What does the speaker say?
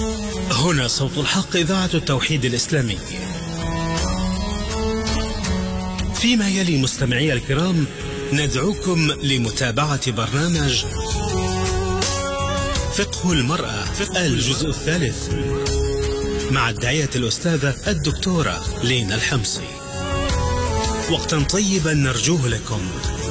هنا صوت الحق، إذاعة التوحيد الإسلامي. فيما يلي مستمعي الكرام ندعوكم لمتابعة برنامج فقه المرأة الجزء الثالث مع الداعية الأستاذة الدكتورة لينا الحمصي. وقتا طيبا نرجوه لكم.